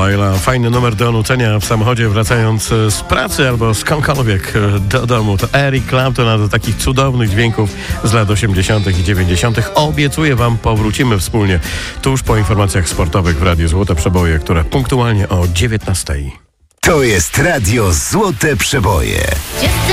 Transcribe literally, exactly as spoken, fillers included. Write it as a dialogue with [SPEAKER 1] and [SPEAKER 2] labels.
[SPEAKER 1] While. Fajny numer do nucenia w samochodzie wracając z pracy albo skądkolwiek do domu. To Eric Clapton, a do takich cudownych dźwięków z lat osiemdziesiątych i dziewięćdziesiątych. Obiecuję wam, powrócimy wspólnie tuż po informacjach sportowych w Radiu Złote Przeboje, które punktualnie o dziewiętnastej.
[SPEAKER 2] To jest Radio Złote Przeboje.